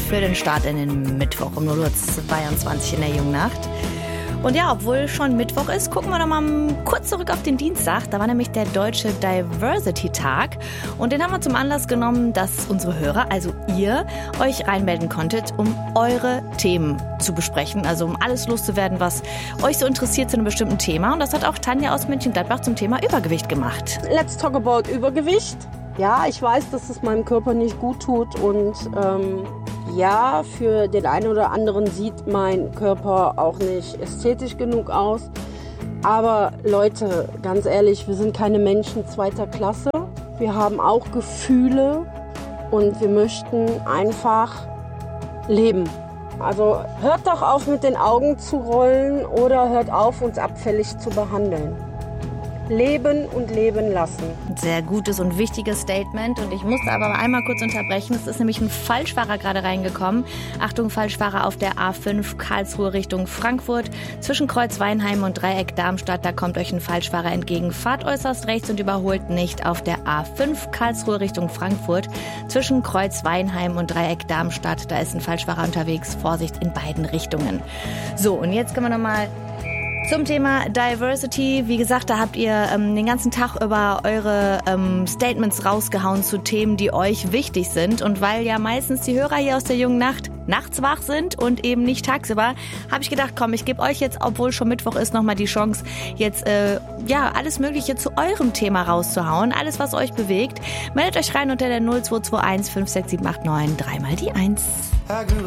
für den Start in den Mittwoch um 0:22 Uhr in der Jungnacht. Und ja, obwohl schon Mittwoch ist, gucken wir doch mal kurz zurück auf den Dienstag. Da war nämlich der Deutsche Diversity-Tag. Und den haben wir zum Anlass genommen, dass unsere Hörer, also ihr, euch reinmelden konntet, um eure Themen zu besprechen. Also um alles loszuwerden, was euch so interessiert zu einem bestimmten Thema. Und das hat auch Tanja aus Mönchengladbach zum Thema Übergewicht gemacht. Let's talk about Übergewicht. Ja, ich weiß, dass es meinem Körper nicht gut tut und ja, für den einen oder anderen sieht mein Körper auch nicht ästhetisch genug aus. Aber Leute, ganz ehrlich, wir sind keine Menschen zweiter Klasse. Wir haben auch Gefühle und wir möchten einfach leben. Also hört doch auf, mit den Augen zu rollen oder hört auf, uns abfällig zu behandeln. Leben und leben lassen. Sehr gutes und wichtiges Statement. Und ich musste aber einmal kurz unterbrechen. Es ist nämlich ein Falschfahrer gerade reingekommen. Achtung, Falschfahrer auf der A5 Karlsruhe Richtung Frankfurt. Zwischen Kreuz Weinheim und Dreieck Darmstadt. Da kommt euch ein Falschfahrer entgegen. Fahrt äußerst rechts und überholt nicht auf der A5 Karlsruhe Richtung Frankfurt. Zwischen Kreuz Weinheim und Dreieck Darmstadt. Da ist ein Falschfahrer unterwegs. Vorsicht in beiden Richtungen. So, und jetzt können wir nochmal zum Thema Diversity. Wie gesagt, da habt ihr den ganzen Tag über eure Statements rausgehauen zu Themen, die euch wichtig sind. Und weil ja meistens die Hörer hier aus der jungen Nacht nachts wach sind und eben nicht tagsüber, habe ich gedacht, komm, ich gebe euch jetzt, obwohl schon Mittwoch ist, nochmal die Chance, jetzt alles Mögliche zu eurem Thema rauszuhauen. Alles, was euch bewegt. Meldet euch rein unter der 0221 56789 3 mal die 1.